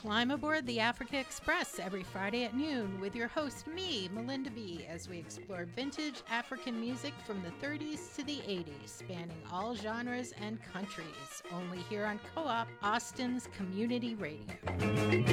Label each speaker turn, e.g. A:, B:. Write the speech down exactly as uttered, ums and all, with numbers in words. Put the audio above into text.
A: Climb aboard the Africa Express every Friday at noon with your host, me, Melinda B., as we explore vintage African music from the thirties to the eighties, spanning all genres and countries, only here on Co-op, Austin's Community Radio.